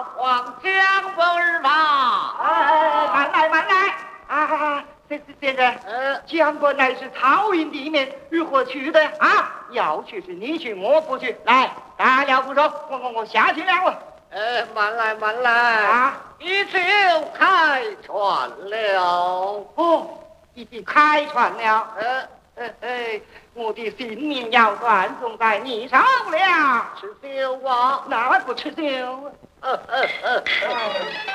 往江本吧。 慢来慢来啊！先生，江本乃是曹营地面，如何去的啊？要去是你去，我不去。来，大了不说，我下去了。 慢来慢来啊！ 已经开船了。 哦，已经开船了。我的性命要断，重在你手了。 吃酒啊！ 那不吃酒。